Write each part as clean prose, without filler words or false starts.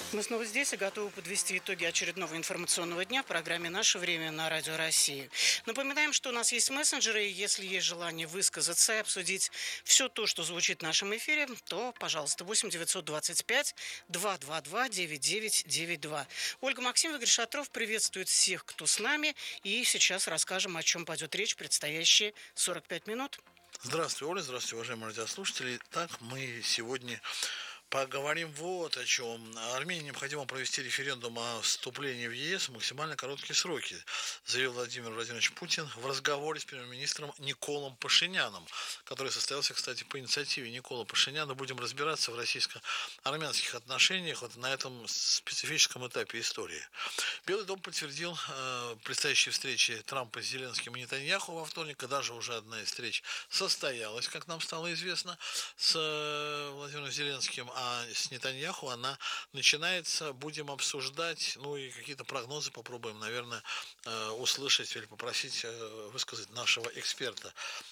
Мы снова здесь и готовы подвести итоги очередного информационного дня в программе «Наше время» на Радио России. Напоминаем, что у нас есть мессенджеры, и если есть желание высказаться и обсудить все то, что звучит в нашем эфире, то, пожалуйста, 8 925 222 9992. Ольга Максимова, Игорь Шатров приветствует всех, кто с нами, и сейчас расскажем, о чем пойдет речь в предстоящие 45 минут. Здравствуй, Оля, здравствуйте, уважаемые радиослушатели. Так, мы сегодня поговорим вот о чем. Армении необходимо провести референдум о вступлении в ЕС в максимально короткие сроки, заявил Владимир Владимирович Путин в разговоре с премьер-министром Николом Пашиняном, который состоялся, кстати, по инициативе Никола Пашиняна. Будем разбираться в российско-армянских отношениях вот на этом специфическом этапе истории. Белый дом подтвердил предстоящие встречи Трампа с Зеленским и Нетаньяху во вторник, и даже уже одна из встреч состоялась, как нам стало известно, с Владимиром Зеленским, а с Нетаньяху она начинается. Будем обсуждать, ну и какие-то прогнозы попробуем, наверное, услышать или попросить высказать нашего эксперта.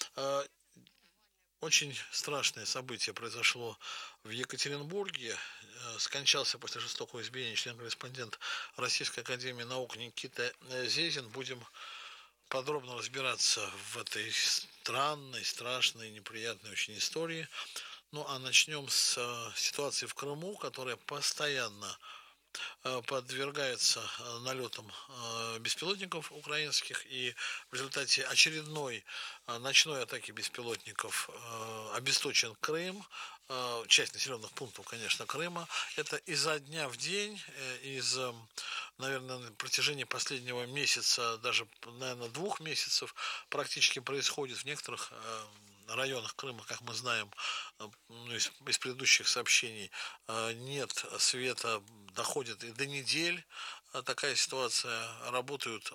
Очень страшное событие произошло в Екатеринбурге. Скончался после жестокого избиения член-корреспондент Российской академии наук Никита Зезин. Будем подробно разбираться в этой странной, страшной, неприятной очень истории. Ну а начнем с ситуации в Крыму, которая постоянно подвергается налетам беспилотников украинских, и в результате очередной ночной атаки беспилотников обесточен Крым, часть населенных пунктов, конечно, Крыма. Это изо дня в день, наверное, на протяжении последнего месяца, даже, наверное, 2 месяцев практически происходит в некоторых районах Крыма, как мы знаем, ну, из предыдущих сообщений, нет света, доходит и до недель. Такая ситуация. Работают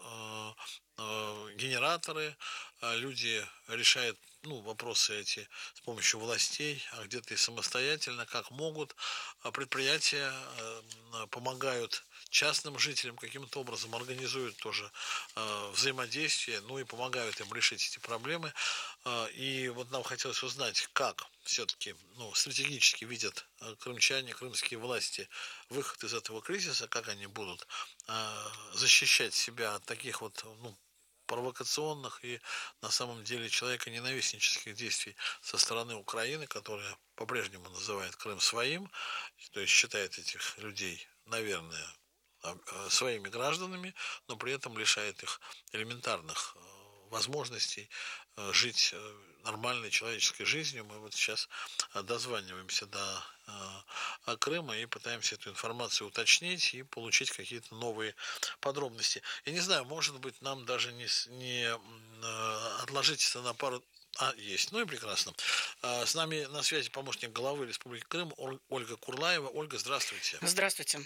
генераторы, люди решают, ну, вопросы эти с помощью властей, а где-то и самостоятельно, как могут. Предприятия помогают частным жителям, каким-то образом организуют тоже взаимодействие, ну и помогают им решить эти проблемы. И вот нам хотелось узнать, как все-таки, ну, стратегически видят крымчане, крымские власти выход из этого кризиса, как они будут защищать себя от таких вот, ну, провокационных и на самом деле человеконенавистнических действий со стороны Украины, которая по-прежнему называет Крым своим, то есть считает этих людей, наверное, своими гражданами, но при этом лишает их элементарных возможностей жить нормальной человеческой жизнью. Мы вот сейчас дозваниваемся до Крыма и пытаемся эту информацию уточнить и получить какие-то новые подробности. Я не знаю, может быть, нам даже не отложить это на пару. Есть. Ну и прекрасно. С нами на связи помощник главы Республики Крым Ольга Курлаева. Ольга, здравствуйте. Здравствуйте.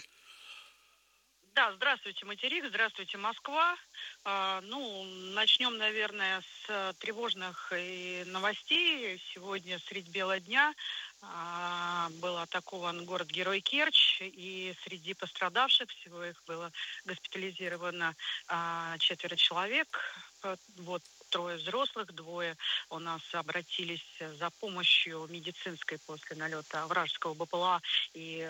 Да, здравствуйте, материк, здравствуйте, Москва. Ну, начнем, наверное, с тревожных новостей. Сегодня средь бела дня был атакован город-герой Керчь, и среди пострадавших, всего их было госпитализировано 4 человек. Вот трое взрослых, двое у нас обратились за помощью медицинской после налета вражеского БПЛА и,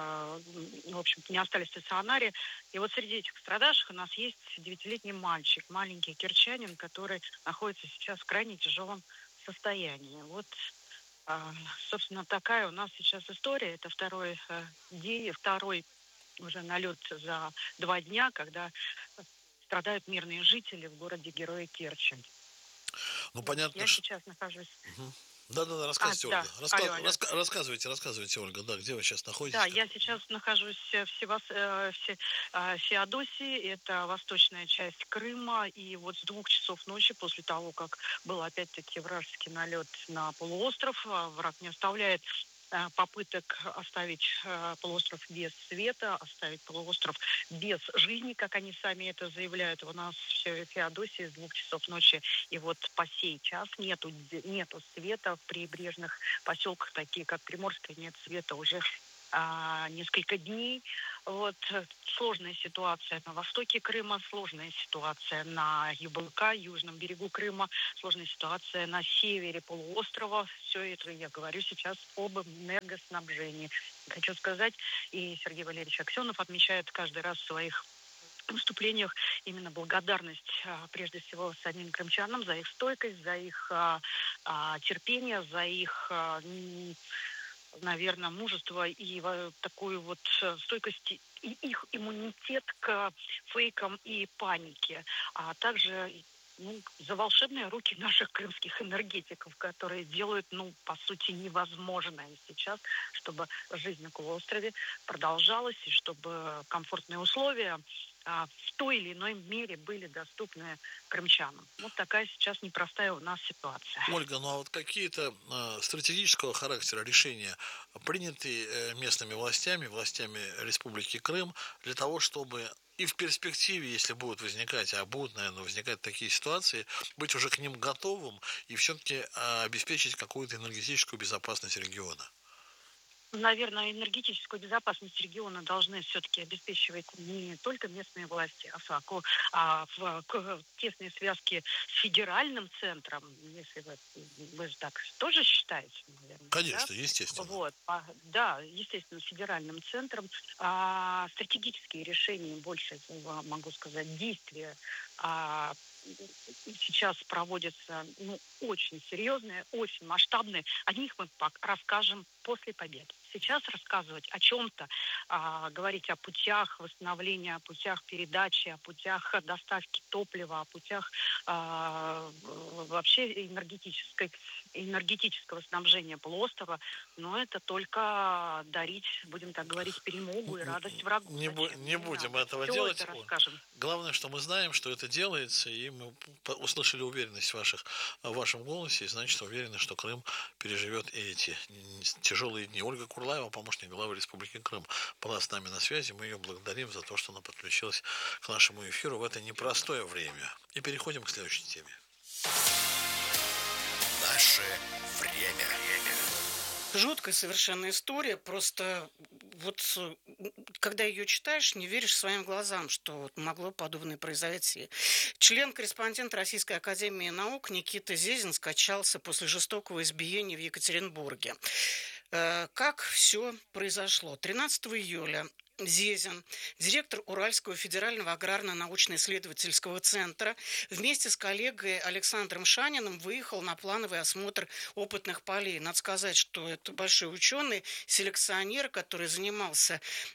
в общем-то, не остались в стационаре. И вот среди этих пострадавших у нас есть 9-летний мальчик, маленький кирчанин, который находится сейчас в крайне тяжелом состоянии. Вот, собственно, такая у нас сейчас история. Это второй уже налет за 2 дня, когда страдают мирные жители в городе-герое Керчи. Ну, Вот, понятно, я что... сейчас нахожусь... Да, рассказывайте, Да, Ольга. алло. Рассказывайте, Ольга, да, где вы сейчас Да, находитесь? я сейчас нахожусь в Феодосии, это восточная часть Крыма, и вот с 2 часов ночи, после того, как был опять-таки вражеский налет на полуостров, враг не оставляет попыток оставить полуостров без света, оставить полуостров без жизни, как они сами это заявляют. У нас в Феодосии с 2 часов ночи и вот по сей час нету света в прибрежных поселках, такие как Приморская, нет света уже несколько дней. Вот сложная ситуация на востоке Крыма, сложная ситуация на ЮБК, южном берегу Крыма, сложная ситуация на севере полуострова. Все это я говорю сейчас об энергоснабжении. Хочу сказать, и Сергей Валерьевич Аксенов отмечает каждый раз в своих выступлениях именно благодарность, прежде всего, самим крымчанам за их стойкость, за их терпение, за их наверное, мужество и такую вот стойкость и их иммунитет к фейкам и панике, а также за волшебные руки наших крымских энергетиков, которые делают, по сути, невозможное сейчас, чтобы жизнь на полуострове продолжалась и чтобы комфортные условия в той или иной мере были доступны крымчанам. Вот такая сейчас непростая у нас ситуация. Ольга, ну а вот какие-то стратегического характера решения приняты местными властями, властями Республики Крым для того, чтобы и в перспективе, если будут возникать, а будут, наверное, возникать такие ситуации, быть уже к ним готовым и все-таки обеспечить какую-то энергетическую безопасность региона? Наверное, энергетическую безопасность региона должны все-таки обеспечивать не только местные власти, в тесной связке с федеральным центром, если вы же так тоже считаете, наверное, да? Конечно, естественно. Вот, да, естественно, с федеральным центром. Стратегические решения, больше могу сказать, действия сейчас проводятся очень серьезные, очень масштабные. О них мы расскажем после победы. Сейчас рассказывать о чем-то, говорить о путях восстановления, о путях передачи, о путях доставки топлива, о путях вообще энергетического снабжения полуострова, но это только дарить, будем так говорить, перемогу и радость врагу. Не будем этого Все делать. это расскажем. Главное, что мы знаем, что это делается, и мы услышали уверенность в вашем голосе, и значит уверены, что Крым переживет и эти тяжелые дни. Ольга Курлаева, помощник главы Республики Крым, была с нами на связи. Мы ее благодарим за то, что она подключилась к нашему эфиру в это непростое время. И переходим к следующей теме. Наше время. Жуткая совершенно история. Просто вот когда ее читаешь, не веришь своим глазам, что могло подобное произойти. Член-корреспондент Российской академии наук Никита Зезин скончался после жестокого избиения в Екатеринбурге. Как все произошло? 13 июля Зезин, директор Уральского федерального аграрно-научно-исследовательского центра, вместе с коллегой Александром Шаниным выехал на плановый осмотр опытных полей. Надо сказать, что это большой ученый, селекционер, который занимался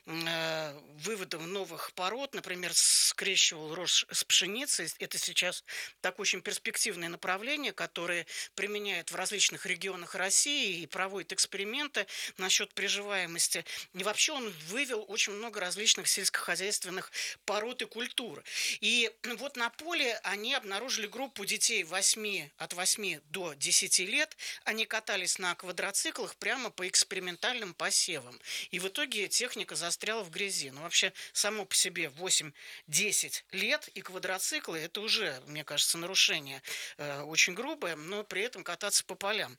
выводом новых пород, например, скрещивал рожь с пшеницей. Это сейчас такое очень перспективное направление, которое применяют в различных регионах России и проводит эксперименты насчет приживаемости. И вообще он вывел очень много различных сельскохозяйственных пород и культур. И вот на поле они обнаружили группу детей от 8 до 10 лет. Они катались на квадроциклах прямо по экспериментальным посевам. И в итоге техника застряла в грязи. Но вообще само по себе 8-10 лет и квадроциклы – это уже, мне кажется, нарушение очень грубое, но при этом кататься по полям.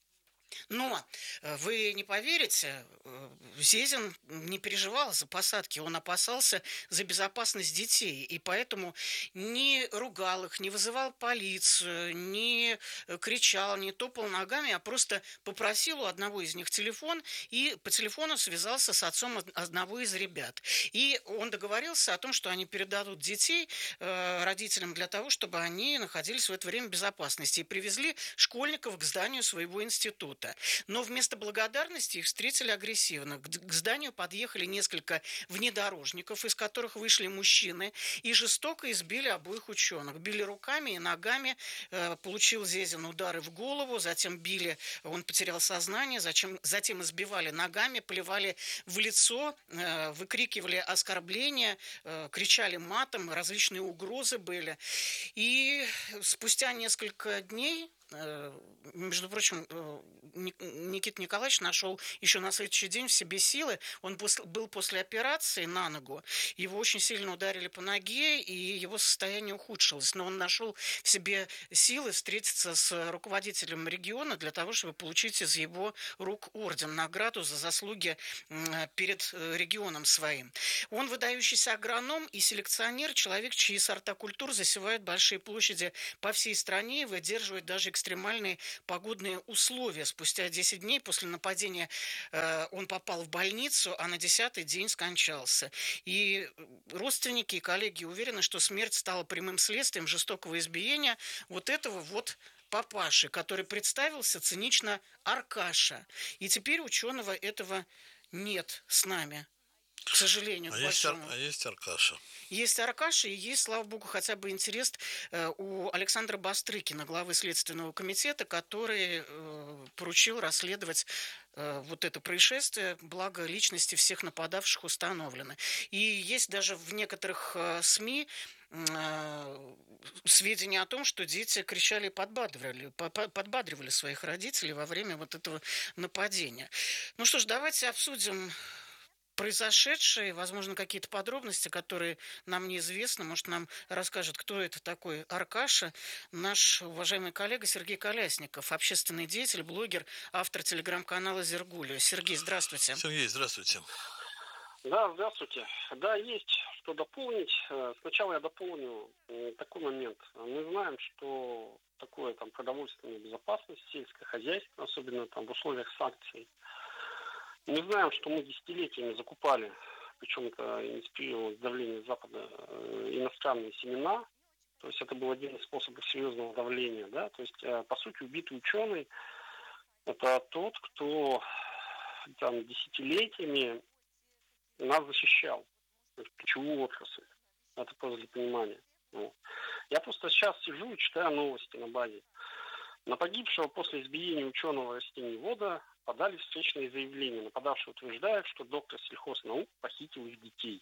Но вы не поверите, Зезин не переживал за посадки, он опасался за безопасность детей, и поэтому не ругал их, не вызывал полицию, не кричал, не топал ногами, а просто попросил у одного из них телефон и по телефону связался с отцом одного из ребят. И он договорился о том, что они передадут детей родителям для того, чтобы они находились в это время в безопасности, и привезли школьников к зданию своего института. Но вместо благодарности их встретили агрессивно. К зданию подъехали несколько внедорожников, из которых вышли мужчины, и жестоко избили обоих ученых. Били руками и ногами, получил Зезин удары в голову, затем били, он потерял сознание, затем избивали ногами, плевали в лицо, выкрикивали оскорбления, кричали матом, различные угрозы были. И спустя несколько дней между прочим, Никита Николаевич нашел еще на следующий день в себе силы. Он был после операции на ногу. Его очень сильно ударили по ноге, и его состояние ухудшилось. Но он нашел в себе силы встретиться с руководителем региона для того, чтобы получить из его рук орден, награду за заслуги перед регионом своим. Он выдающийся агроном и селекционер, человек, чьи сорта культур засевают большие площади по всей стране и выдерживают даже экстремальные погодные условия. Спустя 10 дней после нападения он попал в больницу, а на 10-й день скончался. И родственники и коллеги уверены, что смерть стала прямым следствием жестокого избиения вот этого вот папаши, который представился цинично Аркаша. И теперь ученого этого нет с нами. К сожалению, к большому. Есть Аркаша. Есть Аркаша и есть, слава богу, хотя бы интерес у Александра Бастрыкина, главы Следственного комитета, который поручил расследовать вот это происшествие, благо личности всех нападавших установлены. И есть даже в некоторых СМИ сведения о том, что дети кричали и подбадривали своих родителей во время вот этого нападения. Ну что ж, давайте обсудим произошедшее, возможно, какие-то подробности, которые нам неизвестны. Может, нам расскажет, кто это такой Аркаша, наш уважаемый коллега Сергей Колясников, общественный деятель, блогер, автор телеграм-канала «Зергулио». Сергей, здравствуйте. Сергей, здравствуйте. Да, здравствуйте. Да, есть что дополнить. Сначала я дополню такой момент. Мы знаем, что такое там продовольственная безопасность, сельское хозяйство, особенно там в условиях санкций. Мы знаем, что мы десятилетиями закупали, причем это инспирировалось давление Запада, иностранные семена. То есть это был один из способов серьезного давления. Да? То есть, по сути, убитый ученый – это тот, кто там десятилетиями нас защищал, пищевую отрасль. Это просто для понимания. Я просто сейчас сижу и читаю новости на базе. На погибшего после избиения ученого растениевода подали встречные заявления. Нападавший утверждает, что доктор сельхознаук похитил их детей.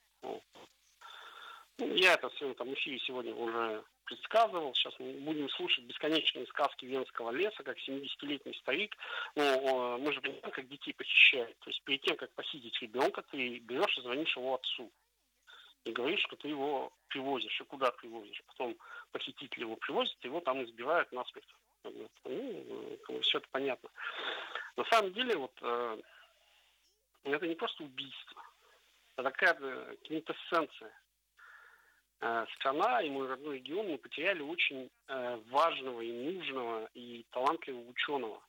Я это в своем там эфире сегодня уже предсказывал. Сейчас мы будем слушать бесконечные сказки Венского леса, как 70-летний старик. Но мы же понимаем, как детей похищают. То есть перед тем, как похитить ребенка, ты берешь и звонишь его отцу. И говоришь, что ты его привозишь. И куда привозишь? Потом похититель его привозит, его там избивают насмерть. Все это понятно. На самом деле, вот это не просто убийство. Это такая квинтэссенция. Страна и мой родной регион, мы потеряли очень важного и нужного и талантливого ученого,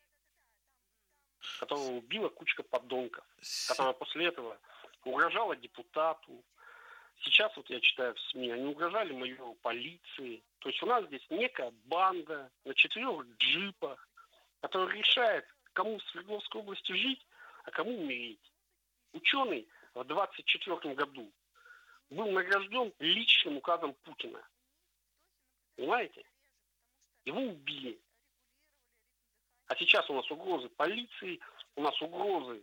которого убила кучка подонков, которая после этого угрожала депутату. Сейчас вот я читаю в СМИ, они угрожали майору полиции. То есть у нас здесь некая банда на 4 джипах, которая решает, кому в Свердловской области жить, а кому умереть. Ученый в 24 году был награжден личным указом Путина. Понимаете? Его убили. А сейчас у нас угрозы полиции, у нас угрозы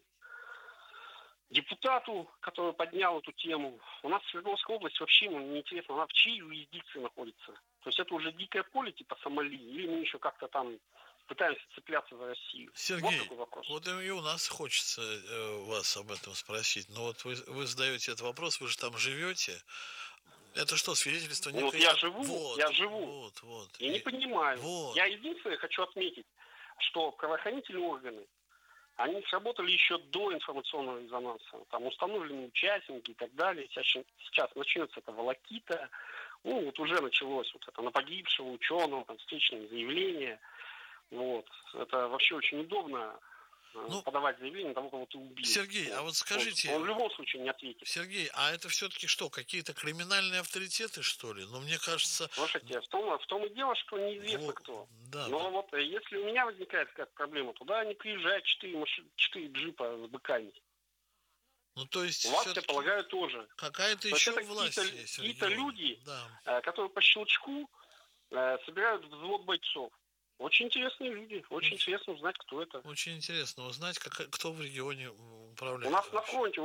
депутату, который поднял эту тему. У нас Свердловская область вообще, мне интересно, она в чьей юрисдикции находится? То есть это уже дикое поле типа Сомали, или мы еще как-то там пытаемся цепляться за Россию? Сергей, вот такой вопрос. Вот и у нас хочется вас об этом спросить. Но вот вы задаете этот вопрос, вы же там живете. Это что, свидетельство некое? Вот я живу. Вот. Я не понимаю. Вот. Я единственное хочу отметить, что правоохранительные органы, они сработали еще до информационного резонанса. Там установлены участники и так далее. Сейчас начнется это волокита. Вот уже началось вот это на погибшего ученого, там встречные заявления. Вот. Это вообще очень удобно подавать заявление на того, кого ты убил. Сергей, а вот скажите... Он в любом случае не ответит. Сергей, а это все-таки что, какие-то криминальные авторитеты, что ли? Ну, мне кажется... Слушайте, в том и дело, что неизвестно кто. Да, Но да. вот если у меня возникает какая-то проблема, туда не приезжают 4 джипа с быками. Ну, то есть... У вас, я полагаю, тоже. Какая-то То еще это власть есть. какие-то люди, да. которые по щелчку собирают взвод бойцов. Очень интересные люди. Очень интересно узнать, кто это. Очень интересно узнать, кто в регионе управляет. У нас на фронте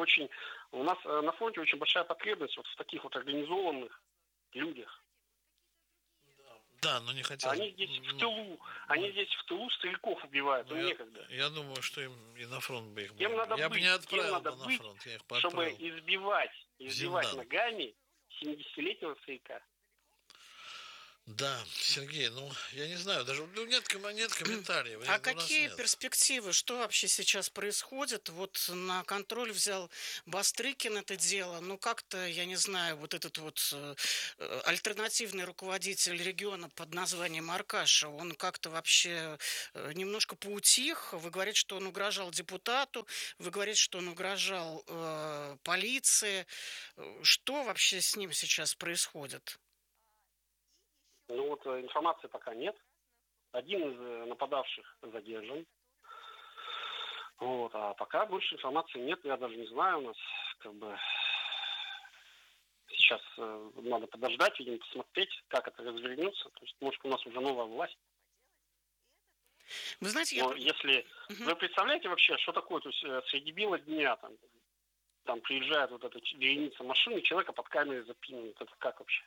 очень большая потребность вот в таких вот организованных людях. Да, но не хотел. Они здесь в тылу. Они здесь в тылу стариков убивают. Им некогда. Я думаю, что им и на фронт бы их... Им надо я бы быть, не отправил надо бы на быть, фронт. Я их чтобы отправил избивать в Зиндан. ногами 70-летнего старика. Да, Сергей, я не знаю, даже нет комментариев. А какие перспективы? Что вообще сейчас происходит? Вот на контроль взял Бастрыкин это дело. Как-то, я не знаю, вот этот вот альтернативный руководитель региона под названием Аркаша, он как-то вообще немножко поутих. Вы говорите, что он угрожал депутату, вы говорите, что он угрожал полиции. Что вообще с ним сейчас происходит? Информации пока нет. Один из нападавших задержан. А пока больше информации нет. Я даже не знаю. У нас сейчас надо подождать, видимо, посмотреть, как это развернется. То есть, может, у нас уже новая власть. Вы знаете, если вы представляете вообще, что такое, то есть среди бела дня там приезжает вот эта вереница машин, и человека под камерой запинывают. Это как вообще?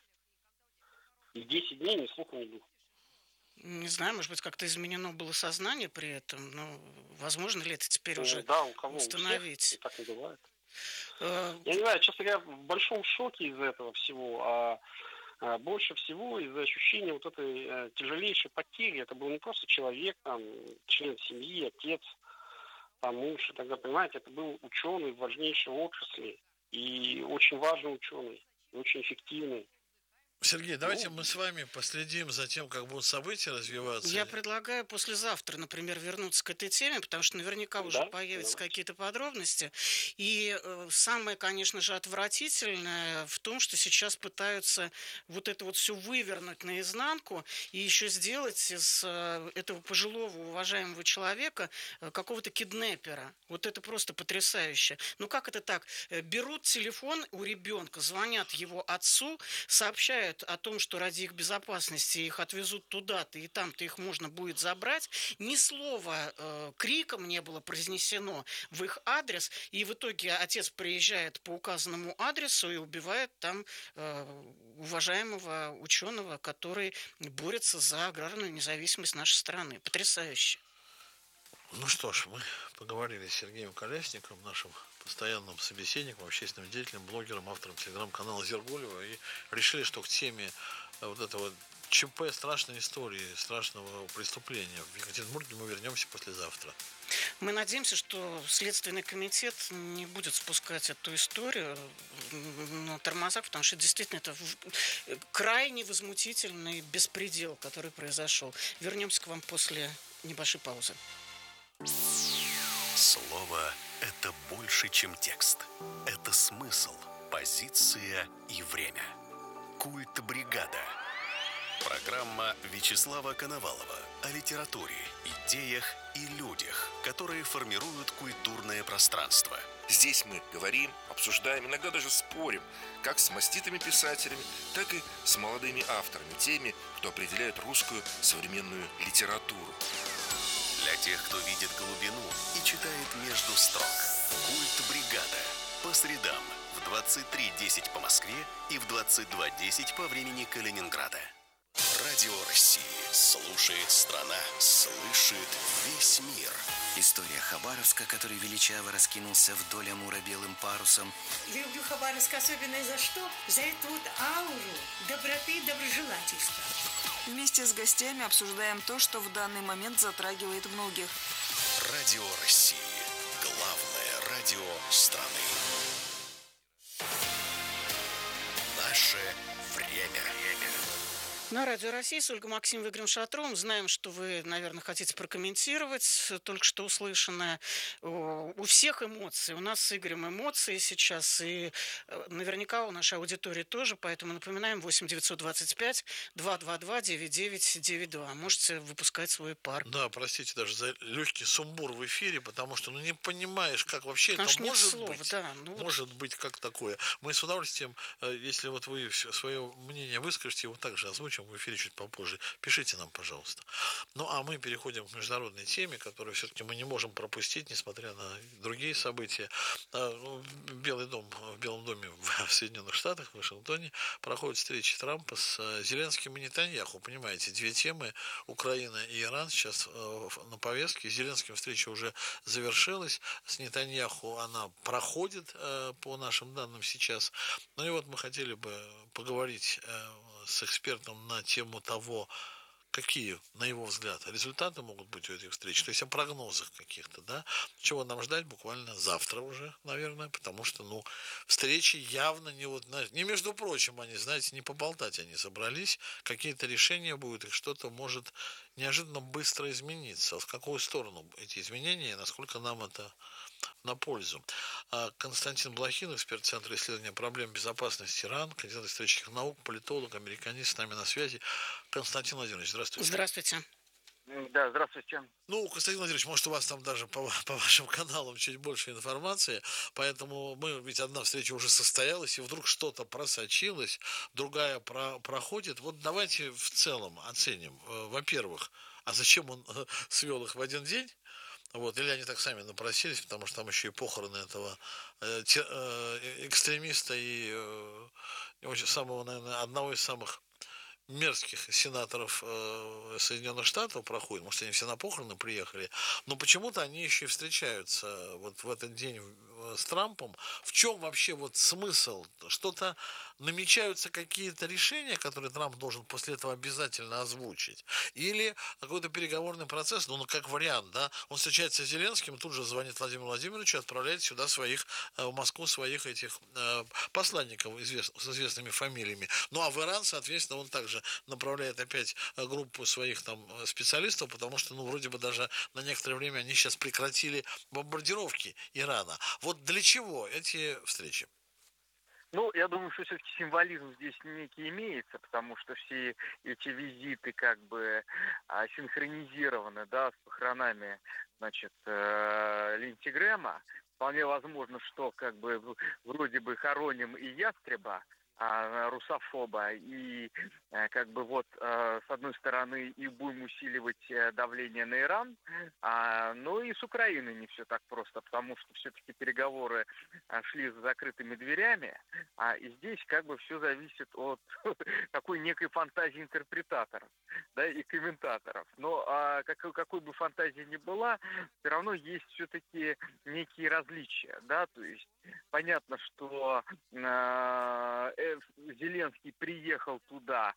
И 10 дней ни слуху, ни духу. Не знаю, может быть, как-то изменено было сознание при этом, но возможно ли это теперь уже у кого? установить? У всех, и так не бывает. Я не знаю, честно говоря, в большом шоке из-за этого всего, а больше всего из-за ощущения вот этой тяжелейшей потери. Это был не просто человек, член семьи, отец, муж и так далее. Понимаете, это был ученый в важнейшей отрасли, и очень важный ученый, и очень эффективный. Сергей, давайте мы с вами последим за тем, как будут события развиваться. Я предлагаю послезавтра, например, вернуться к этой теме, потому что наверняка уже появятся какие-то подробности. И самое, конечно же, отвратительное в том, что сейчас пытаются вот это вот все вывернуть наизнанку и еще сделать из этого пожилого уважаемого человека какого-то киднепера. Вот это просто потрясающе. Как это так? Берут телефон у ребенка, звонят его отцу, сообщают о том, что ради их безопасности их отвезут туда-то, и там-то их можно будет забрать. Ни слова криком не было произнесено в их адрес, и в итоге отец приезжает по указанному адресу и убивает там уважаемого ученого, который борется за аграрную независимость нашей страны. Потрясающе. Что ж, мы поговорили с Сергеем Колесниковым, нашим постоянным собеседником, общественным деятелем, блогером, автором телеграм-канала Зергулева, и решили, что к теме вот этого ЧП, страшной истории, страшного преступления в Екатеринбурге мы вернемся послезавтра. Мы надеемся, что Следственный комитет не будет спускать эту историю на тормозах, потому что действительно это крайне возмутительный беспредел, который произошел. Вернемся к вам после небольшой паузы. Слово – это больше, чем текст. Это смысл, позиция и время. Культ бригада. Программа Вячеслава Коновалова о литературе, идеях и людях, которые формируют культурное пространство. Здесь мы говорим, обсуждаем, иногда даже спорим, как с маститыми писателями, так и с молодыми авторами, теми, кто определяет русскую современную литературу. Для тех, кто видит глубину и читает между строк. Культ бригада. По средам в 23:10 по Москве и в 22:10 по времени Калининграда. Радио России. Слушает страна. Слышит весь мир. История Хабаровска, который величаво раскинулся вдоль Амура белым парусом. Люблю Хабаровск особенно за что? За эту вот ауру доброты и доброжелательства. Вместе с гостями обсуждаем то, что в данный момент затрагивает многих. Радио России. Главное радио страны. Наше время. На Радио России с Ольгой Максимовой, Игорем Шатровым. Знаем, что вы, наверное, хотите прокомментировать только что услышанное. У всех эмоции. У нас с Игорем эмоции сейчас. И наверняка у нашей аудитории тоже. Поэтому напоминаем 8-925-222-9992. Можете выпускать свой пар. Да, простите даже за легкий сумбур в эфире, потому что не понимаешь, как вообще потому это может слов, быть. Да, может быть, как такое. Мы с удовольствием, если вот вы свое мнение выскажете, его также озвучим чем в эфире чуть попозже, пишите нам, пожалуйста. Ну, а мы переходим к международной теме, которую все-таки мы не можем пропустить, несмотря на другие события. В Белом доме в Соединенных Штатах, в Вашингтоне, проходит встреча Трампа с Зеленским и Нетаньяху. Понимаете, две темы, Украина и Иран, сейчас на повестке. С Зеленским встреча уже завершилась, с Нетаньяху она проходит, по нашим данным, сейчас. Ну и вот мы хотели бы поговорить с экспертом на тему того, какие, на его взгляд, результаты могут быть у этих встреч, то есть о прогнозах каких-то, да, чего нам ждать буквально завтра уже, наверное, потому что, встречи явно не между прочим, они, знаете, не поболтать они собрались, какие-то решения будут, и что-то может неожиданно быстро измениться. В какую сторону эти изменения, и насколько нам это на пользу. Константин Блохин, эксперт Центра исследования проблем безопасности РАН, кандидат исторических наук, политолог, американист, с нами на связи. Константин Владимирович, здравствуйте. Здравствуйте. Да, здравствуйте. Константин Владимирович, может, у вас там даже по вашим каналам чуть больше информации, поэтому ведь одна встреча уже состоялась, и вдруг что-то просочилось, другая проходит. Вот давайте в целом оценим. Во-первых, а зачем он свел их в один день? Или они так сами напросились, потому что там еще и похороны этого экстремиста и самого, наверное, одного из самых мерзких сенаторов Соединенных Штатов проходит. Может, они все на похороны приехали, но почему-то они еще и встречаются вот в этот день с Трампом. В чем вообще смысл? Что-то намечаются какие-то решения, которые Трамп должен после этого обязательно озвучить? Или какой-то переговорный процесс, как вариант, да? Он встречается с Зеленским, тут же звонит Владимиру Владимировичу, отправляет сюда в Москву своих этих посланников с известными фамилиями. А в Иран, соответственно, он также направляет опять группу своих там специалистов, потому что, вроде бы даже на некоторое время они сейчас прекратили бомбардировки Ирана. Вот для чего эти встречи? Я думаю, что все-таки символизм здесь некий имеется, потому что все эти визиты синхронизированы, с похоронами, Линдси Грэма. Вполне возможно, что вроде бы хороним и ястреба, русофоба, и с одной стороны и будем усиливать давление на Иран, но и с Украиной не все так просто, потому что все-таки переговоры шли за закрытыми дверями, и здесь все зависит от такой некой фантазии интерпретаторов, и комментаторов. Но какой бы фантазия ни была, все равно есть все-таки некие различия, то есть понятно, что Зеленский приехал туда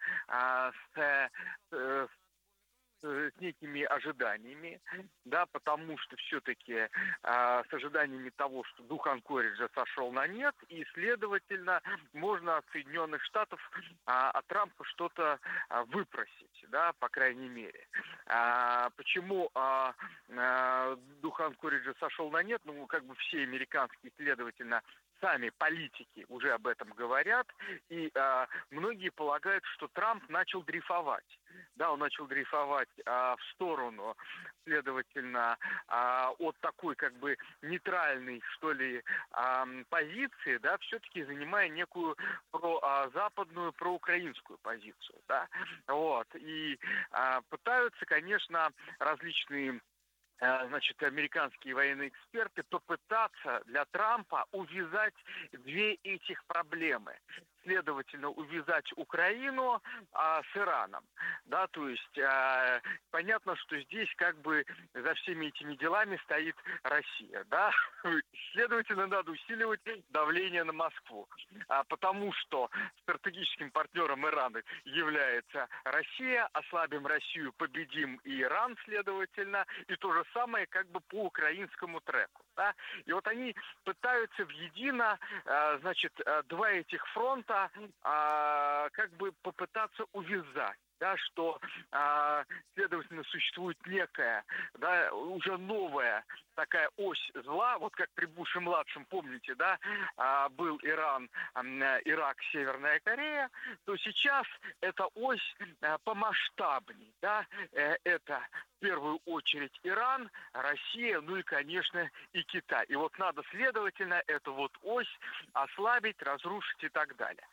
с некими ожиданиями, потому что все-таки с ожиданиями того, что дух Анкориджа сошел на нет, и, следовательно, можно от Соединенных Штатов, от Трампа что-то выпросить, по крайней мере. Почему дух Анкориджа сошел на нет? Все американские, следовательно, сами политики уже об этом говорят, и многие полагают, что Трамп начал дрейфовать. Он начал дрейфовать в сторону, следовательно, от такой нейтральной, что ли, позиции, все-таки занимая некую западную, проукраинскую позицию. И пытаются, конечно, различные американские военные эксперты попытаться для Трампа увязать две этих проблемы. Следовательно, увязать Украину с Ираном. То есть понятно, что здесь за всеми этими делами стоит Россия. Следовательно, надо усиливать давление на Москву. Потому что стратегическим партнером Ирана является Россия. Ослабим Россию, победим и Иран, следовательно. И то же самое по украинскому треку. И они пытаются воедино, два этих фронта попытаться увязать. Что, следовательно, существует некая, уже новая такая ось зла, как при Буше-младшем, помните, был Иран, Ирак, Северная Корея, то сейчас эта ось помасштабней, это в первую очередь Иран, Россия, и, конечно, и Китай. И надо, следовательно, эту ось ослабить, разрушить и так далее.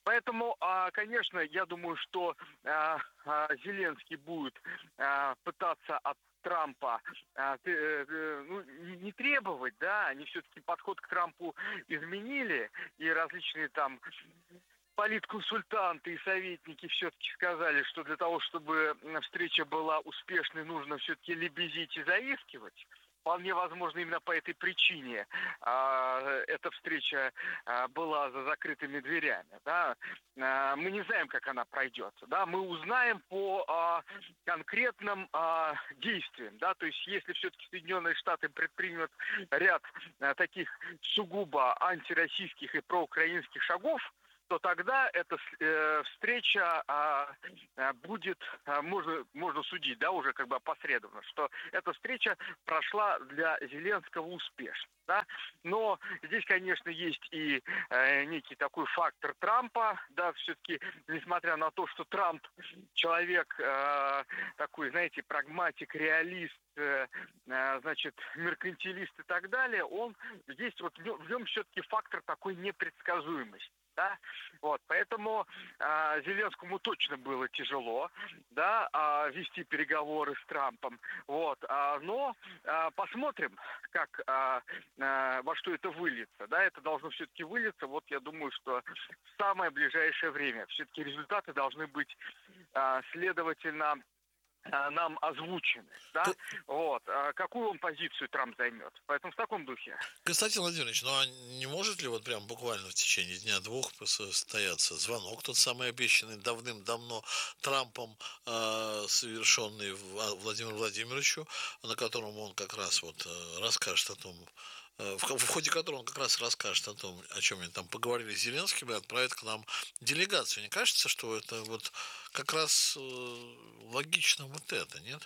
Поэтому, конечно, я думаю, что Зеленский будет пытаться от Трампа не требовать, да, они все-таки подход к Трампу изменили, и различные там политконсультанты и советники все-таки сказали, что для того, чтобы встреча была успешной, нужно все-таки лебезить и заискивать. Вполне возможно, именно по этой причине эта встреча была за закрытыми дверями. Да? Мы не знаем, как она пройдет. Да? Мы узнаем по конкретным действиям. Да? То есть, если все-таки Соединенные Штаты предпримут ряд таких сугубо антироссийских и проукраинских шагов, то тогда эта встреча будет, можно судить, да, уже как бы опосредованно, что эта встреча прошла для Зеленского успешно. Да? Но здесь, конечно, есть и некий такой фактор Трампа, да, все-таки, несмотря на то, что Трамп человек такой, знаете, прагматик, реалист, значит, меркантилист и так далее, он есть вот в нем все-таки фактор такой непредсказуемости. Да? Вот, поэтому Зеленскому точно было тяжело, да, вести переговоры с Трампом. Вот, но посмотрим, как, во что это выльется. Да? Это должно все-таки вылиться. Вот я думаю, что в самое ближайшее время. Все-таки результаты должны быть, следовательно, нам озвучены, да, вот, какую он позицию Трамп займет. Поэтому в таком духе. Константин Владимирович, ну а не может ли вот прям буквально в течение дня-двух состояться звонок, тот самый обещанный давным-давно Трампом, совершенный Владимиру Владимировичу, на котором он как раз вот расскажет о том, в ходе которого он как раз расскажет о том, о чем они там поговорили с Зеленским, и отправит к нам делегацию. Не кажется, что это вот как раз логично вот это, нет?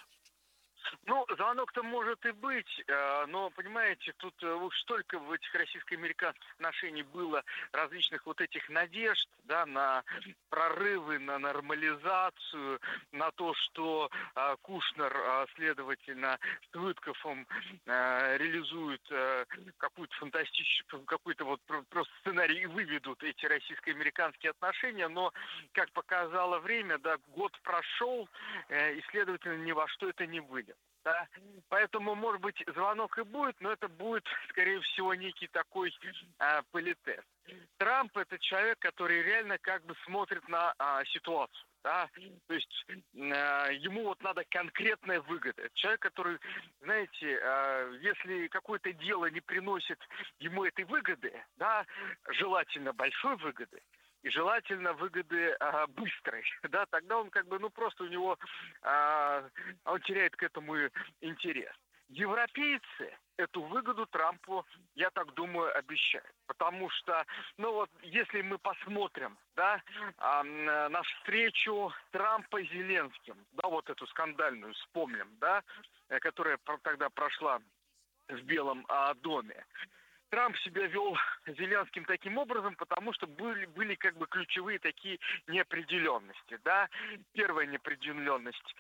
Ну, звонок-то может и быть, но, понимаете, тут уж столько в этих российско-американских отношениях было различных вот этих надежд, да, на прорывы, на нормализацию, на то, что Кушнер, следовательно, с Виткофом реализует какую-то фантастическую, какой-то вот просто сценарий и выведут эти российско-американские отношения, но, как показало время, да, год прошел, и, следовательно, ни во что это не выльет. Да? Поэтому, может быть, звонок и будет, но это будет, скорее всего, некий такой политес. Трамп – это человек, который реально как бы смотрит на ситуацию. Да? То есть ему вот надо конкретная выгода. Это человек, который, знаете, если какое-то дело не приносит ему этой выгоды, да, желательно большой выгоды, и желательно выгоды быстрой, да, тогда он как бы, ну просто у него, он теряет к этому интерес. Европейцы эту выгоду Трампу, я так думаю, обещают. Потому что, ну вот, если мы посмотрим, да, на встречу Трампа с Зеленским, да, вот эту скандальную, вспомним, да, которая тогда прошла в Белом доме, Трамп себя вел с Зеленским таким образом, потому что были как бы ключевые такие неопределенности. Да? Первая неопределенность.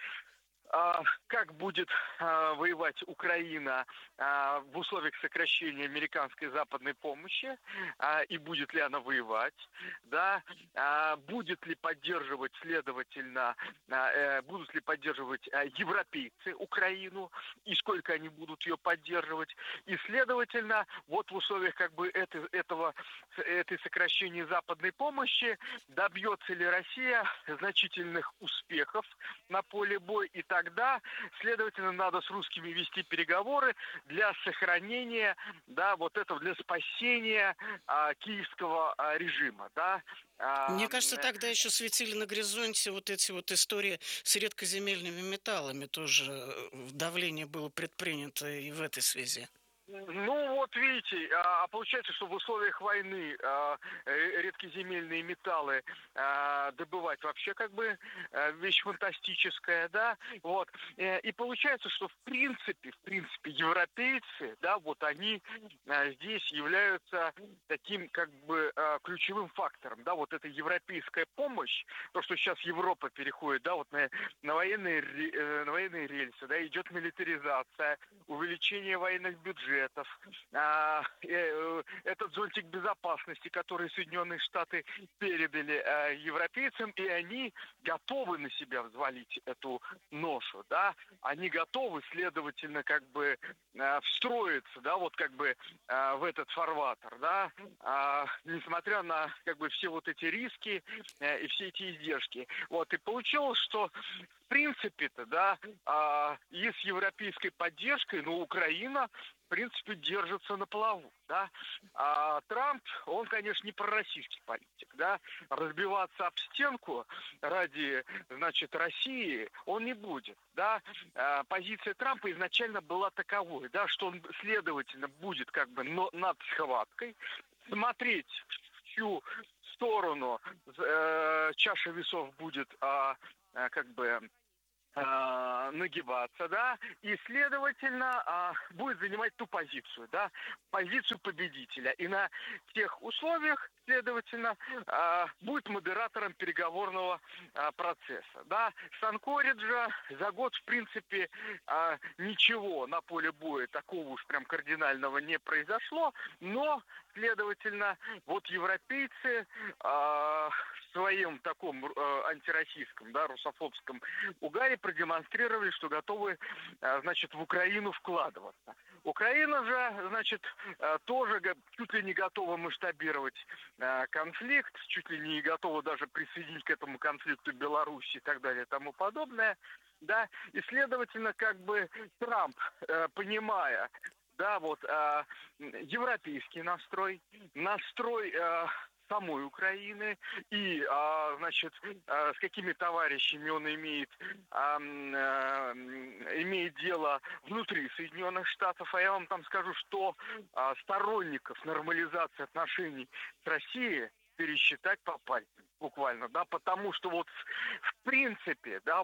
Как будет воевать Украина в условиях сокращения американской западной помощи, и будет ли она воевать, да, будет ли поддерживать, следовательно, будут ли поддерживать европейцы Украину, и сколько они будут ее поддерживать, и, следовательно, вот в условиях как бы этой сокращения западной помощи добьется ли Россия значительных успехов на поле боя, и тогда, следовательно, надо с русскими вести переговоры для сохранения, да, вот этого, для спасения киевского режима, да. Мне кажется, тогда еще светили на горизонте вот эти вот истории с редкоземельными металлами, тоже давление было предпринято и в этой связи. Ну, вот видите, получается, что в условиях войны редкоземельные металлы добывать вообще как бы вещь фантастическая, да, вот. И получается, что в принципе, европейцы, да, вот они здесь являются таким как бы ключевым фактором, да, вот эта европейская помощь, то, что сейчас Европа переходит, да, вот на военные рельсы, да, идет милитаризация, увеличение военных бюджетов, Советов, этот зонтик безопасности, который Соединенные Штаты передали европейцам, и они готовы на себя взвалить эту ношу, да, они готовы, следовательно, как бы встроиться, да, вот как бы в этот фарватер, да, несмотря на как бы все вот эти риски и все эти издержки. Вот, и получилось, что в принципе-то, да, и с европейской поддержкой, ну, Украина, в принципе, держится на плаву, да. А Трамп, он, конечно, не пророссийский политик, да. Разбиваться об стенку ради, значит, России он не будет, да. Позиция Трампа изначально была таковой, да, что он, следовательно, будет как бы над схваткой, смотреть, в чью сторону чаша весов будет как бы нагибаться, да, и, следовательно, будет занимать ту позицию, да, позицию победителя. И на тех условиях, следовательно, будет модератором переговорного процесса, да. С Анкориджа за год, в принципе, ничего на поле боя такого уж прям кардинального не произошло, но, следовательно, вот европейцы в своем таком антироссийском, да, русофобском угаре продемонстрировали, что готовы, значит, в Украину вкладываться. Украина же, значит, тоже чуть ли не готова масштабировать конфликт, чуть ли не готова даже присоединить к этому конфликту Беларусь и так далее и тому подобное, да, и, следовательно, как бы Трамп, понимая, да, вот, европейский настрой самой Украины и, значит, с какими товарищами он имеет дело внутри Соединенных Штатов. А я вам там скажу, что сторонников нормализации отношений с Россией пересчитать по пальцам, буквально, да, потому что вот в принципе, да,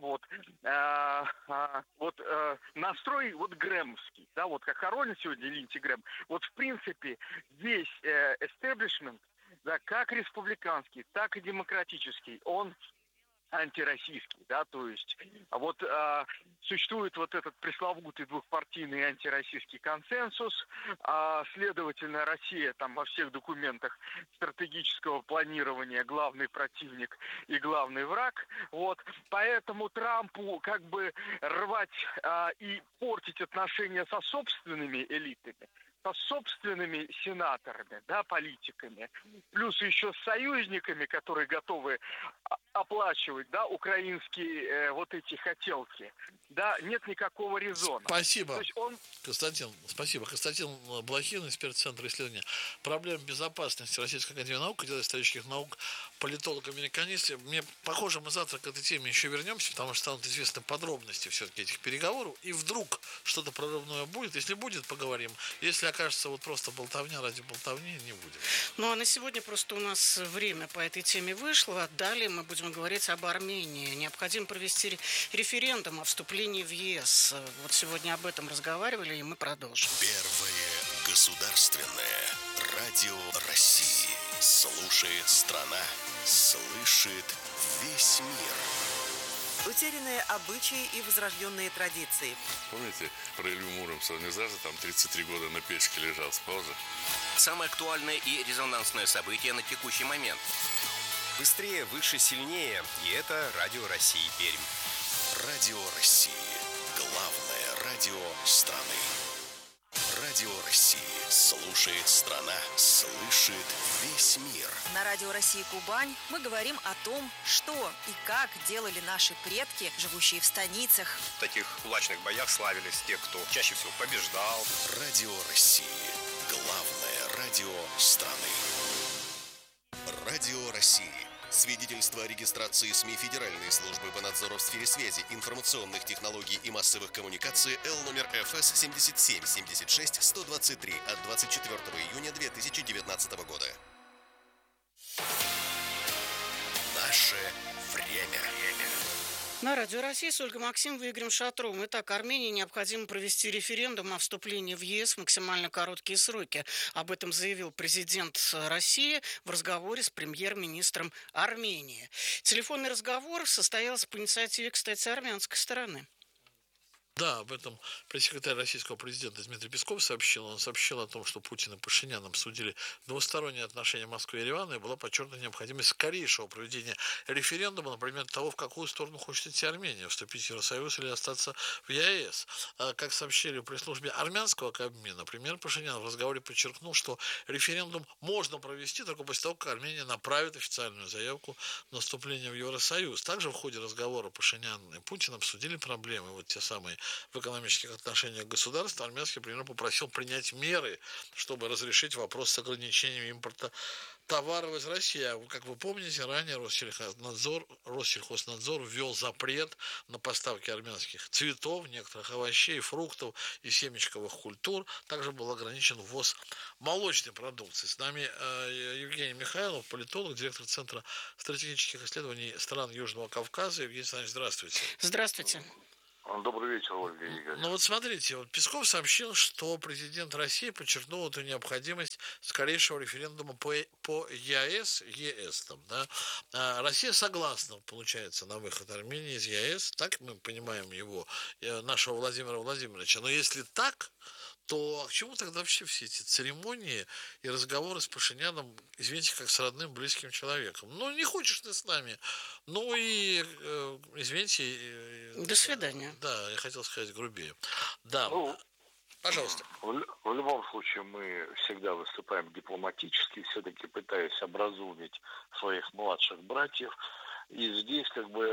настрой вот грэмовский, да, вот как хоронит сегодня Линдси Грэм, вот в принципе весь эстеблишмент, да, как республиканский, так и демократический, он антироссийский, да, то есть вот существует вот этот пресловутый двухпартийный антироссийский консенсус, следовательно, Россия там во всех документах стратегического планирования главный противник и главный враг, вот, поэтому Трампу как бы рвать и портить отношения со собственными элитами, со собственными сенаторами, да, политиками, плюс еще с союзниками, которые готовы оплачивать, да, украинские вот эти хотелки, да, нет никакого резона. Спасибо, То есть он... Константин. Спасибо. Константин Блохин, эксперт Центра исследования проблем безопасности Российской академии наук, отдела исторических наук, политолог-американист. Мне похоже, мы завтра к этой теме еще вернемся, потому что станут известны подробности все-таки этих переговоров, и вдруг что-то прорывное будет. Если будет, поговорим. Если окажется вот просто болтовня ради болтовни, не будет. Ну, а на сегодня просто у нас время по этой теме вышло. Далее мы будем говорить об Армении. Необходимо провести референдум о вступлении в ЕС. Вот сегодня об этом разговаривали, и мы продолжим. Первое государственное радио России. Слушает страна, слышит весь мир. Утерянные обычаи и возрожденные традиции. Помните про Илью Муромца? Он не зря же там 33 года на печке лежал, спал же. Самое актуальное и резонансное событие на текущий момент. Быстрее, выше, сильнее. И это Радио России Пермь. Радио России. Главное радио страны. Радио России. Слушает страна, слышит весь мир. На Радио России Кубань мы говорим о том, что и как делали наши предки, живущие в станицах. В таких кулачных боях славились те, кто чаще всего побеждал. Радио России. Главное радио страны. Радио России. Свидетельство о регистрации СМИ Федеральной службы по надзору в сфере связи, информационных технологий и массовых коммуникаций Л номер ФС 7776-123 от 24 июня 2019 года. Наше время. На Радио России с Ольгой Максимовой и Игорем Шатровым. Итак, Армении необходимо провести референдум о вступлении в ЕС в максимально короткие сроки. Об этом заявил президент России в разговоре с премьер-министром Армении. Телефонный разговор состоялся по инициативе, кстати, армянской стороны. Да, об этом пресс-секретарь российского президента Дмитрий Песков сообщил. Он сообщил о том, что Путин и Пашинян обсудили двусторонние отношения Москвы и Еревана, и была подчеркнута необходимость скорейшего проведения референдума, например, того, в какую сторону хочет идти Армения, вступить в Евросоюз или остаться в ЕАЭС. Как сообщили в пресс-службе армянского Кабмина, премьер Пашинян в разговоре подчеркнул, что референдум можно провести только после того, как Армения направит официальную заявку на вступление в Евросоюз. Также в ходе разговора Пашинян и Путин обсудили проблемы, вот те самые в экономических отношениях государств. Армянский премьер попросил принять меры, чтобы разрешить вопрос с ограничением импорта товаров из России. Как вы помните, ранее Россельхознадзор ввел запрет на поставки армянских цветов, некоторых овощей, фруктов и семечковых культур. Также был ограничен ввоз молочной продукции. С нами Евгений Михайлов, политолог, директор Центра стратегических исследований стран Южного Кавказа. Евгений Александрович, здравствуйте. Здравствуйте. Добрый вечер, Ольга Игоревна. Ну вот смотрите, вот Песков сообщил, что президент России подчеркнул эту необходимость скорейшего референдума по ЕАЭС, там, да. Россия согласна, получается, на выход Армении из ЕАЭС, так мы понимаем его, нашего Владимира Владимировича. Но если так, то к чему тогда вообще все эти церемонии и разговоры с Пашиняном, извините, как с родным, близким человеком? Ну, не хочешь ты с нами, ну и, извините... До свидания. Да, я хотел сказать грубее. Да, пожалуйста. В любом случае мы всегда выступаем дипломатически, все-таки пытаясь образумить своих младших братьев. И здесь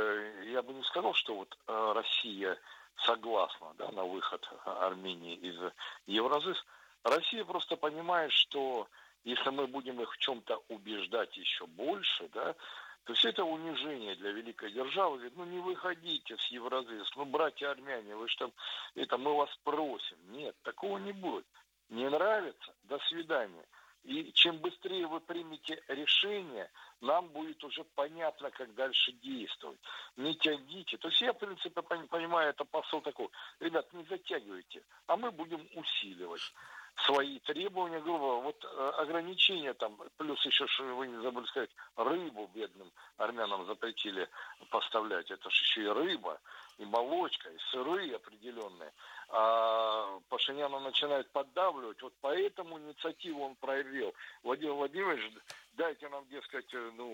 я бы не сказал, что вот Россия согласна, да, на выход Армении из Евразис. Россия просто понимает, что если мы будем их в чем-то убеждать еще больше, да, то все это унижение для великой державы. Говорит, не выходите с Евразис, братья армяне, вы что, мы вас просим. Нет, такого не будет. Не нравится? До свидания. И чем быстрее вы примете решение, нам будет уже понятно, как дальше действовать. Не тягните. То есть я, в принципе, понимаю, это посыл такой. Ребят, не затягивайте, а мы будем усиливать свои требования. Грубо, вот ограничения там, плюс еще, что вы не забыли сказать, рыбу бедным армянам запретили поставлять. Это же еще и рыба, и молочка, и сыры определенные. А Пашиняна начинает поддавливать. Вот поэтому инициативу он проявил. Владимир Владимирович, дайте нам, дескать,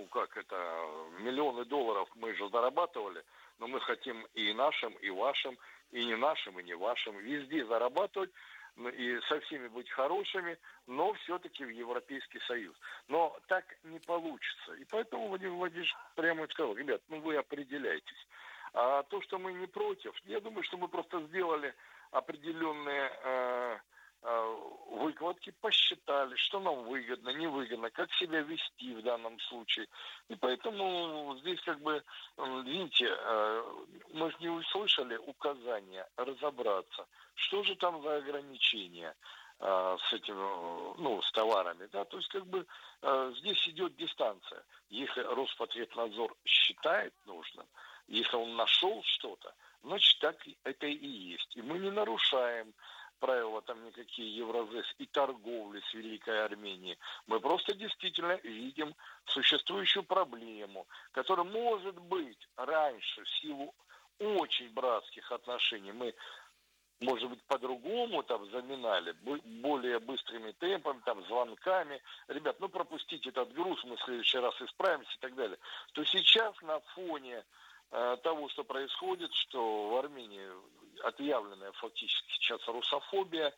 миллионы долларов мы же зарабатывали, но мы хотим и нашим, и вашим, и не нашим, и не вашим. Везде зарабатывать и со всеми быть хорошими, но все-таки в Европейский Союз. Но так не получится. И поэтому Владимир Владимирович прямо сказал, ребят, вы определяйтесь. А то, что мы не против, я думаю, что мы просто сделали определенные выкладки, посчитали, что нам выгодно, невыгодно, как себя вести в данном случае. И поэтому здесь видите, мы же не услышали указания разобраться, что же там за ограничения с этим, с товарами, да, то есть здесь идет дистанция. Если Роспотребнадзор считает нужным, если он нашел что-то, значит, так это и есть. И мы не нарушаем правила там никакие Евразес и торговли с Великой Арменией. Мы просто действительно видим существующую проблему, которая, может быть, раньше в силу очень братских отношений мы, может быть, по-другому там заминали, более быстрыми темпами, там, звонками. Ребят, пропустите этот груз, мы в следующий раз исправимся и так далее. То сейчас на фоне того, что происходит, что в Армении отъявленная фактически сейчас русофобия,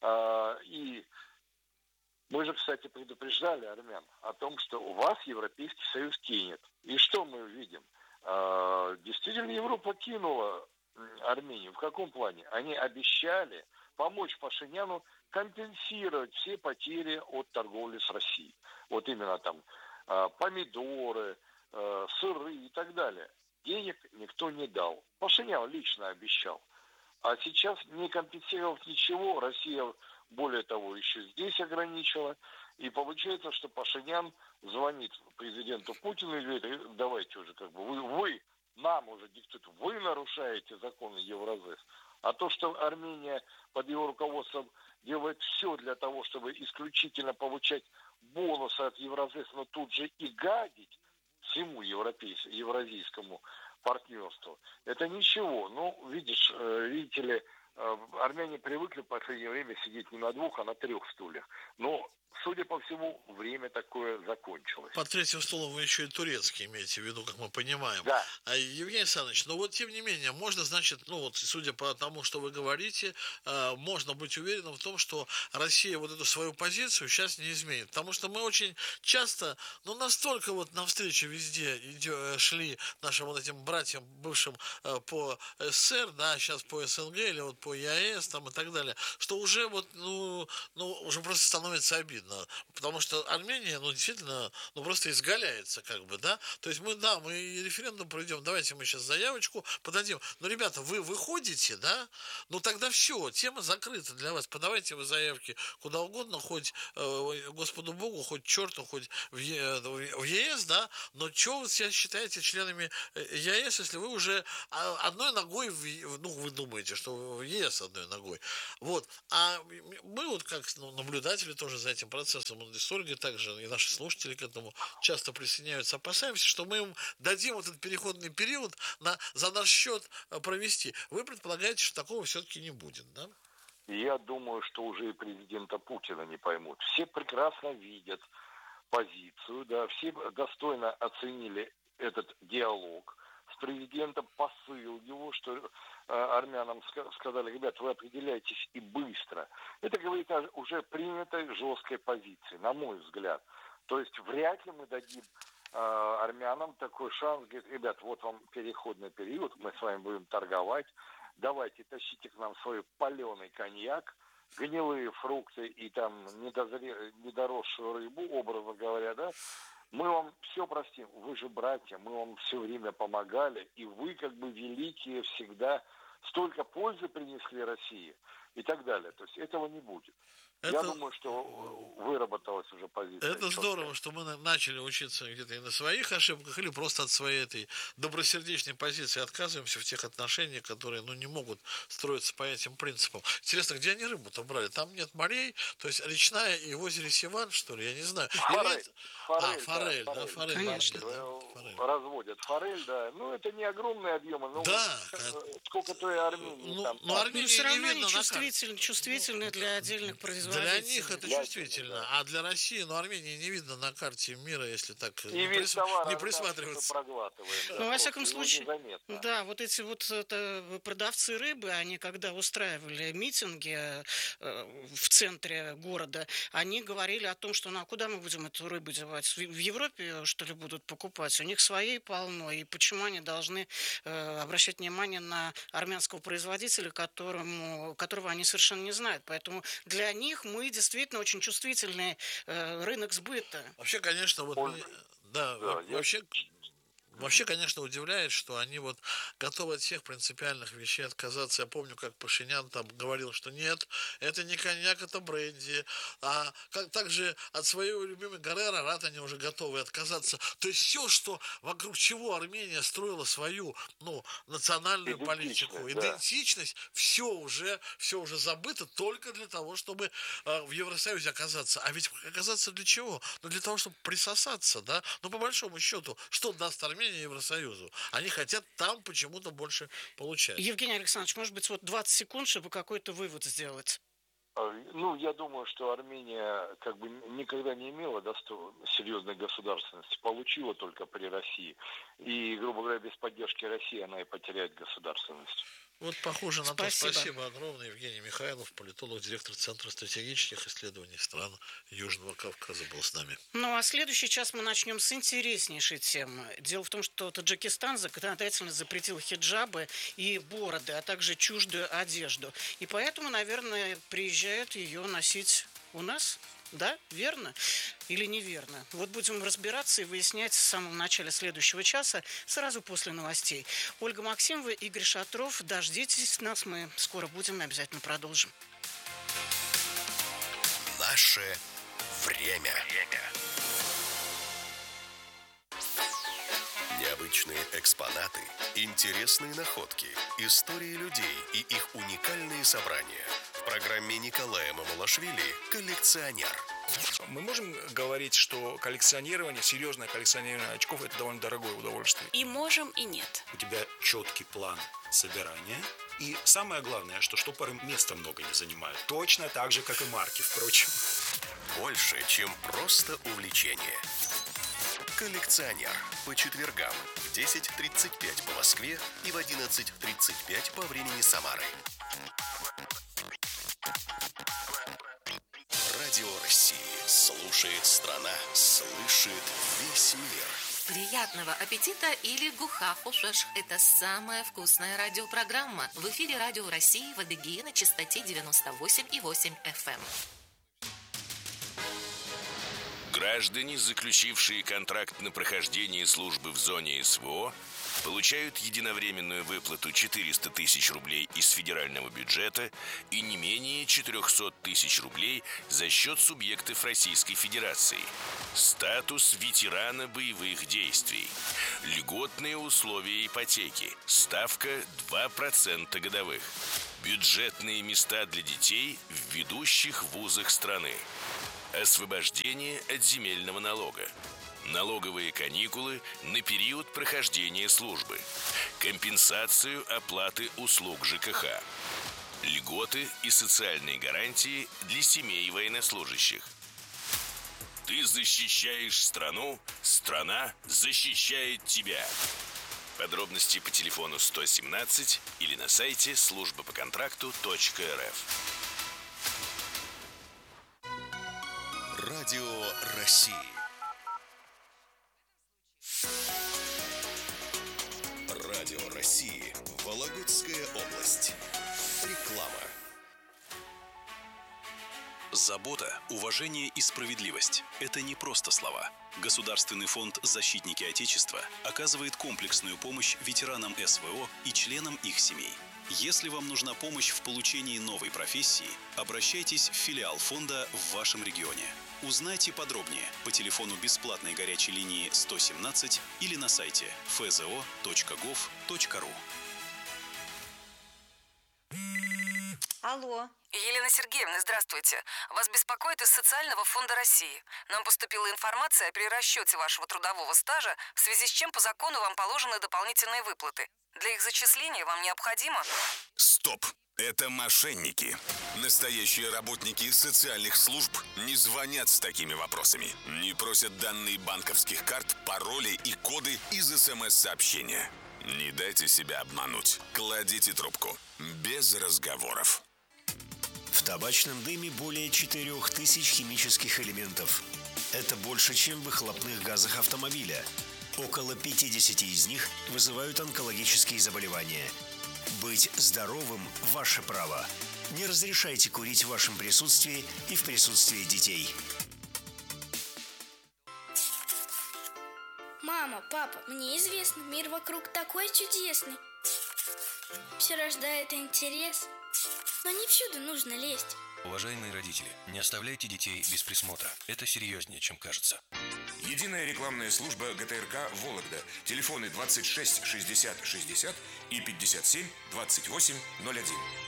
и мы же, кстати, предупреждали армян о том, что вас Европейский Союз кинет. И что мы видим? Действительно, Европа кинула Армению. В каком плане? Они обещали помочь Пашиняну компенсировать все потери от торговли с Россией. Вот именно там помидоры, сыры и так далее. Денег никто не дал. Пашинян лично обещал. А сейчас, не компенсировав ничего, Россия, более того, еще здесь ограничила. И получается, что Пашинян звонит президенту Путину и говорит, давайте уже вы нам уже диктуете, вы нарушаете законы Евразес. А то, что Армения под его руководством делает все для того, чтобы исключительно получать бонусы от Евразес, но тут же и гадить всему евразийскому партнерству. Это ничего. Ну, видите ли, армяне привыкли в последнее время сидеть не на 2, а на 3 стульях. Но, судя по всему, время такое закончилось. Под 3-м стулом вы еще и турецкий имеете в виду, как мы понимаем. Да. Евгений Александрович, но вот тем не менее, можно, значит, судя по тому, что вы говорите, можно быть уверенным в том, что Россия вот эту свою позицию сейчас не изменит. Потому что мы очень часто, настолько вот навстречу везде шли нашим вот этим братьям, бывшим по СССР, да, сейчас по СНГ или вот по ЕАЭС там и так далее, что уже уже просто становится обидно. Потому что Армения, действительно, просто изгаляется, как бы, да. То есть мы референдум проведем, давайте мы сейчас заявочку подадим. Но, ребята, вы выходите, да, тогда все, тема закрыта для вас. Подавайте вы заявки куда угодно, хоть Господу Богу, хоть черту, хоть в ЕС, да, но что вы себя считаете членами ЕС, если вы уже одной ногой, вы думаете, что в ЕС одной ногой. Вот. А мы вот как наблюдатели тоже за этим процессом, с Ольгой также, и наши слушатели к этому часто присоединяются, опасаемся, что мы им дадим вот этот переходный период за наш счет провести. Вы предполагаете, что такого все-таки не будет, да? Я думаю, что уже и президента Путина не поймут. Все прекрасно видят позицию, да, все достойно оценили этот диалог. С президентом посыл его, что армянам сказали: ребят, вы определяйтесь и быстро. Это говорит о уже принятой жесткой позиции, на мой взгляд. То есть вряд ли мы дадим армянам такой шанс, говорит: ребят, вот вам переходный период, мы с вами будем торговать, давайте тащите к нам свой паленый коньяк, гнилые фрукты и там недоросшую рыбу, образно говоря, да. Мы вам все простим, вы же братья, мы вам все время помогали, и вы как бы великие всегда, столько пользы принесли России и так далее. То есть этого не будет. Я думаю, что выработалась уже позиция. Это здорово, что мы начали учиться где-то и на своих ошибках, или просто от своей этой добросердечной позиции отказываемся в тех отношениях, которые не могут строиться по этим принципам. Интересно, где они рыбу-то брали? Там нет морей, то есть речная и в озере Севан, что ли? Я не знаю. Форель, да, форель. Конечно. Разводят форель, да. Это не огромные объемы, но сколько той Армении там. Но все равно они чувствительны для отдельных производителей. Для них это чувствительно, да. А для России, Армении не видно на карте мира, если так не присматриваться. Во всяком случае, да, вот эти продавцы рыбы, они когда устраивали митинги в центре города, они говорили о том, что куда мы будем эту рыбу девать? В Европе, что ли, будут покупать? У них своей полно, и почему они должны обращать внимание на армянского производителя, которого они совершенно не знают? Поэтому для них мы действительно очень чувствительный рынок сбыта. Вообще, конечно, Вообще, конечно, удивляет, что они готовы от всех принципиальных вещей отказаться. Я помню, как Пашинян там говорил, что нет, это не коньяк, это бренди. А также от своей любимой горы Арарат они уже готовы отказаться. То есть все, что вокруг чего Армения строила свою национальную политику, идентичность, все уже забыто только для того, чтобы в Евросоюзе оказаться. А ведь оказаться для чего? Для того, чтобы присосаться, да? По большому счету, что даст Армения Евросоюзу? Они хотят там почему-то больше получать. Евгений Александрович, может быть, 20 секунд, чтобы какой-то вывод сделать? Я думаю, что Армения как бы никогда не имела серьезной государственности, получила только при России. И, грубо говоря, без поддержки России она и потеряет государственность. Похоже на то. Спасибо огромное. Евгений Михайлов, политолог, директор Центра стратегических исследований стран Южного Кавказа, был с нами. А следующий час мы начнем с интереснейшей темы. Дело в том, что Таджикистан законодательно запретил хиджабы и бороды, а также чуждую одежду. И поэтому, наверное, приезжают ее носить у нас. Да? Верно или неверно? Будем разбираться и выяснять в самом начале следующего часа, сразу после новостей. Ольга Максимова, Игорь Шатров. Дождитесь нас, мы скоро будем и обязательно продолжим. Наше время. Необычные экспонаты, интересные находки, истории людей и их уникальные собрания. В программе Николая Мамулашвили «Коллекционер». Мы можем говорить, что коллекционирование, серьезное коллекционирование очков – это довольно дорогое удовольствие? И можем, и нет. У тебя четкий план собирания. И самое главное, что штопоры места много не занимают. Точно так же, как и марки, впрочем. Больше, чем просто увлечение. Коллекционер. По четвергам в 10:35 по Москве и в 11:35 по времени Самары. Радио России. Слушает страна, слышит весь мир. Приятного аппетита или гухафушеш. Это самая вкусная радиопрограмма. В эфире Радио России в Адыгее на частоте 98,8 FM. Граждане, заключившие контракт на прохождение службы в зоне СВО, получают единовременную выплату 400 тысяч рублей из федерального бюджета и не менее 400 тысяч рублей за счет субъектов Российской Федерации. Статус ветерана боевых действий. Льготные условия ипотеки. Ставка 2% годовых. Бюджетные места для детей в ведущих вузах страны. Освобождение от земельного налога. Налоговые каникулы на период прохождения службы. Компенсацию оплаты услуг ЖКХ. Льготы и социальные гарантии для семей военнослужащих. Ты защищаешь страну, страна защищает тебя. Подробности по телефону 117 или на сайте службапоконтракту.рф. Радио России. Радио России. Вологодская область. Реклама. Забота, уважение и справедливость – это не просто слова. Государственный фонд «Защитники Отечества» оказывает комплексную помощь ветеранам СВО и членам их семей. Если вам нужна помощь в получении новой профессии, обращайтесь в филиал фонда в вашем регионе. Узнайте подробнее по телефону бесплатной горячей линии 117 или на сайте fzo.gov.ru. Алло. Елена Сергеевна, здравствуйте. Вас беспокоит из Социального фонда России. Нам поступила информация о перерасчете вашего трудового стажа, в связи с чем по закону вам положены дополнительные выплаты. Для их зачисления вам необходимо... Стоп! Это мошенники. Настоящие работники социальных служб не звонят с такими вопросами. Не просят данные банковских карт, пароли и коды из СМС-сообщения. Не дайте себя обмануть. Кладите трубку. Без разговоров. В табачном дыме более 4000 химических элементов. Это больше, чем в выхлопных газах автомобиля. Около 50 из них вызывают онкологические заболевания. Быть здоровым – ваше право. Не разрешайте курить в вашем присутствии и в присутствии детей. Мама, папа, мне известно, мир вокруг такой чудесный. Все рождает интерес, но не всюду нужно лезть. Уважаемые родители, не оставляйте детей без присмотра. Это серьезнее, чем кажется. Единая рекламная служба ГТРК «Вологда». Телефоны 26 60 60 и 57 28 01.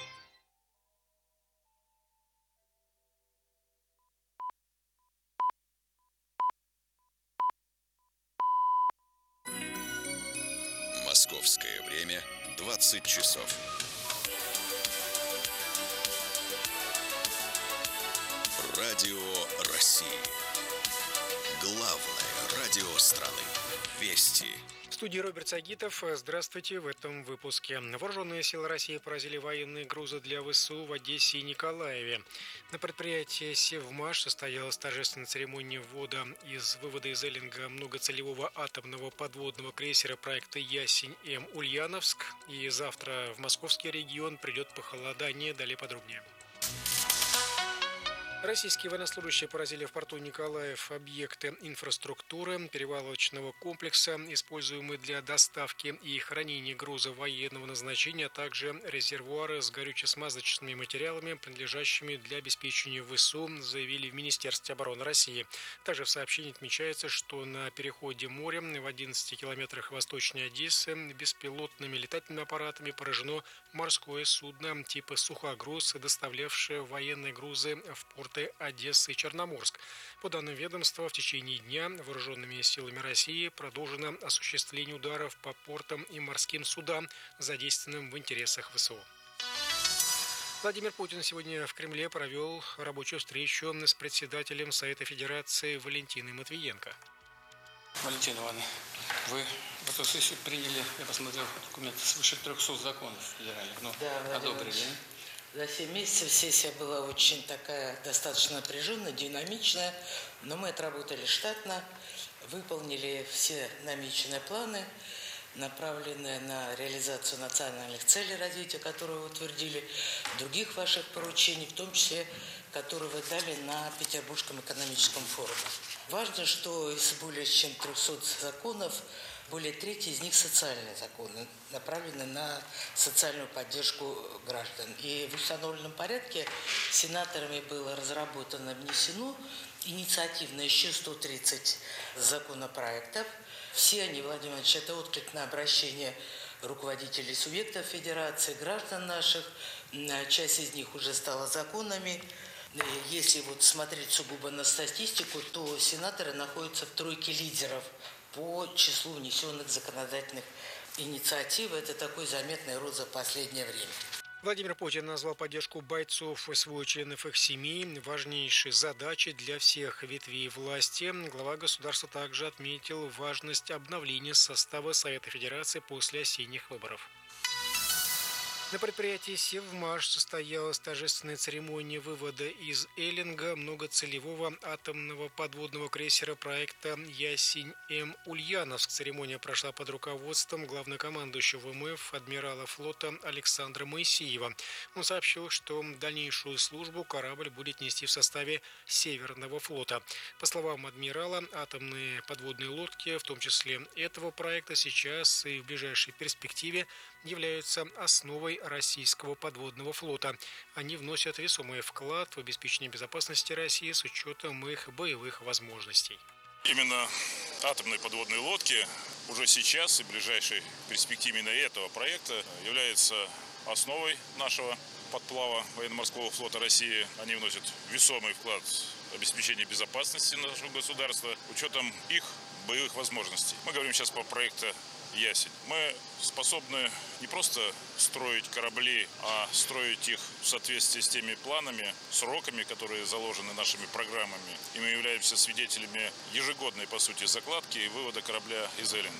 Московское время 20 часов. Радио России. Главное радио страны. Вести. В студии Роберт Сагитов. Здравствуйте. В этом выпуске. Вооруженные силы России поразили военные грузы для ВСУ в Одессе и Николаеве. На предприятии «Севмаш» состоялась торжественная церемония вывода из эллинга многоцелевого атомного подводного крейсера проекта «Ясень-М» Ульяновск. И завтра в московский регион придет похолодание. Далее подробнее. Российские военнослужащие поразили в порту Николаев объекты инфраструктуры, перевалочного комплекса, используемые для доставки и хранения груза военного назначения, а также резервуары с горюче-смазочными материалами, принадлежащими для обеспечения ВСУ, заявили в Министерстве обороны России. Также в сообщении отмечается, что на переходе моря в 11 километрах восточнее Одессы беспилотными летательными аппаратами поражено морское судно типа «Сухогруз», доставлявшее военные грузы в порт порты Одессы и Черноморск. По данным ведомства, в течение дня вооруженными силами России продолжено осуществление ударов по портам и морским судам, задействованным в интересах ВСУ. Владимир Путин сегодня в Кремле провел рабочую встречу с председателем Совета Федерации Валентиной Матвиенко. Валентина Ивановна, вы в эту сессию приняли, я посмотрел документы, свыше 300 законов федеральных, но одобрили. За 7 месяцев сессия была очень такая, достаточно напряженная, динамичная, но мы отработали штатно, выполнили все намеченные планы, направленные на реализацию национальных целей развития, которые вы утвердили, других ваших поручений, в том числе, которые вы дали на Петербургском экономическом форуме. Важно, что из более чем 300 законов, более трети из них социальные законы, направлены на социальную поддержку граждан. И в установленном порядке сенаторами было разработано, внесено инициативно еще 130 законопроектов. Все они, Владимир Ильич, это отклик на обращение руководителей субъектов Федерации, граждан наших. Часть из них уже стала законами. Если вот смотреть сугубо на статистику, то сенаторы находятся в тройке лидеров по числу внесенных законодательных инициатив. Это такой заметный рост за последнее время. Владимир Путин назвал поддержку бойцов СВО и членов их семей важнейшей задачей для всех ветвей власти. Глава государства также отметил важность обновления состава Совета Федерации после осенних выборов. На предприятии «Севмаш» состоялась торжественная церемония вывода из Эллинга многоцелевого атомного подводного крейсера проекта «Ясень-М. Ульяновск». Церемония прошла под руководством главнокомандующего ВМФ адмирала флота Александра Моисеева. Он сообщил, что дальнейшую службу корабль будет нести в составе Северного флота. По словам адмирала, атомные подводные лодки, в том числе этого проекта, сейчас и в ближайшей перспективе являются основой российского подводного флота. Они вносят весомый вклад в обеспечение безопасности России с учетом их боевых возможностей. Именно атомные подводные лодки уже сейчас и в ближайшей перспективе именно этого проекта являются основой нашего подплава военно-морского флота России. Они вносят весомый вклад в обеспечение безопасности нашего государства с учетом их боевых возможностей. Мы говорим сейчас по проекту «Ясень». Мы способны не просто строить корабли, а строить их в соответствии с теми планами, сроками, которые заложены нашими программами. И мы являемся свидетелями ежегодной, по сути, закладки и вывода корабля из Эллинга.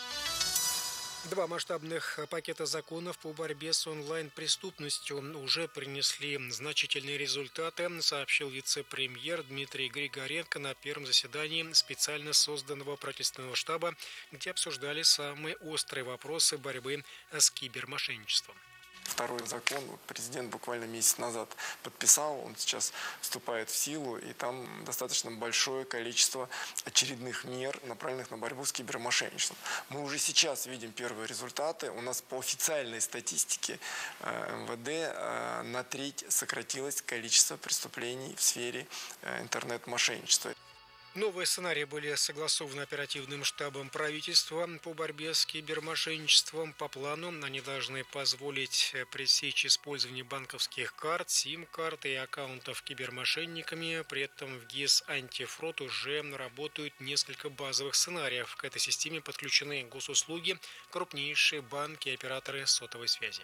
Два масштабных пакета законов по борьбе с онлайн-преступностью уже принесли значительные результаты, сообщил вице-премьер Дмитрий Григоренко на первом заседании специально созданного правительственного штаба, где обсуждали самые острые вопросы борьбы с кибермошенничеством. Второй закон президент буквально месяц назад подписал, он сейчас вступает в силу, и там достаточно большое количество очередных мер, направленных на борьбу с кибермошенничеством. Мы уже сейчас видим первые результаты. У нас по официальной статистике МВД на треть сократилось количество преступлений в сфере интернет-мошенничества. Новые сценарии были согласованы оперативным штабом правительства по борьбе с кибермошенничеством. По плану они должны позволить пресечь использование банковских карт, сим-карт и аккаунтов кибермошенниками. При этом в ГИС «Антифрод» уже работают несколько базовых сценариев. К этой системе подключены госуслуги, крупнейшие банки и операторы сотовой связи.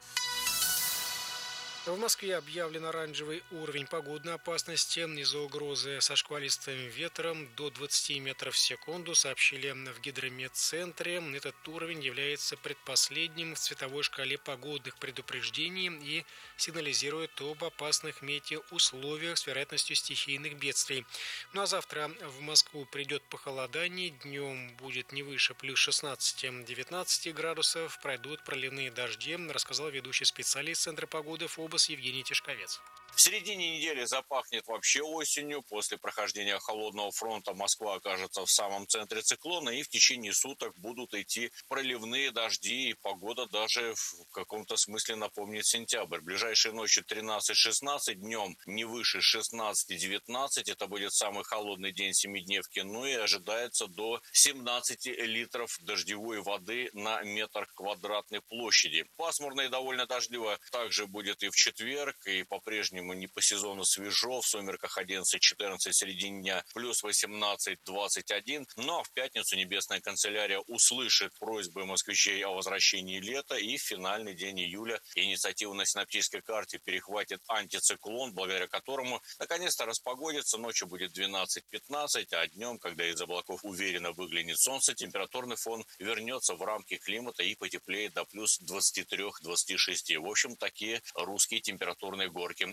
В Москве объявлен оранжевый уровень погодной опасности из-за угрозы со шквалистым ветром до 20 метров в секунду, сообщили в гидрометцентре. Этот уровень является предпоследним в цветовой шкале погодных предупреждений и сигнализирует об опасных метеоусловиях с вероятностью стихийных бедствий. Ну а завтра в Москву придет похолодание, днем будет не выше плюс 16-19 градусов, пройдут проливные дожди, рассказал ведущий специалист Центра погоды ФОБОС Евгений Тишковец. В середине недели запахнет вообще осенью. После прохождения холодного фронта Москва окажется в самом центре циклона, и в течение суток будут идти проливные дожди, и погода даже в каком-то смысле напомнит сентябрь. Ближайшие ночи 13-16, днем не выше 16-19. Это будет самый холодный день семидневки. Ну и ожидается до 17 литров дождевой воды на метр квадратной площади. Пасмурно и довольно дождливо также будет и в четверг, и по-прежнему не по сезону свежо, в сумерках 11-14, в середине дня плюс 18-21. Но в пятницу Небесная канцелярия услышит просьбы москвичей о возвращении лета, и в финальный день июля инициативу на синоптической карте перехватит антициклон, благодаря которому наконец-то распогодится. Ночью будет 12-15, а днем, когда из облаков уверенно выглянет солнце, температурный фон вернется в рамки климата и потеплеет до плюс 23-26. В общем, такие русские температурные горки.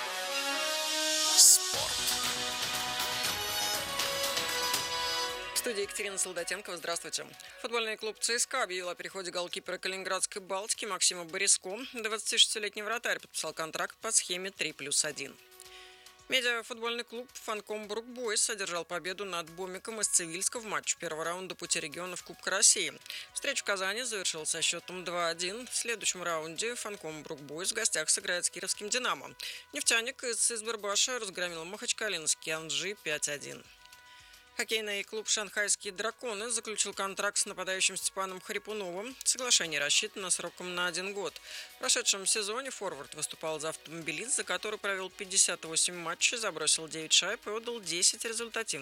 Спорт. В студии Екатерина Солдатенкова. Здравствуйте. Футбольный клуб ЦСКА объявил о переходе голкипера Калининградской «Балтики» Максима Бориско. 26-летний вратарь подписал контракт по схеме 3+1. Медиафутбольный клуб «Фанком Брукбойс» одержал победу над «Бомиком» из Цивильска в матче первого раунда пути регионов Кубка России. Встреча в Казани завершилась со счетом 2-1. В следующем раунде «Фанком Брукбойс» в гостях сыграет с кировским «Динамо». «Нефтяник» из Избербаша разгромил махачкалинский «Анжи» 5-1. Хоккейный клуб «Шанхайские драконы» заключил контракт с нападающим Степаном Харипуновым. Соглашение рассчитано сроком на 1 год. В прошедшем сезоне форвард выступал за «Автомобилист», за который провел 58 матчей, забросил 9 шайб и отдал 10 результативных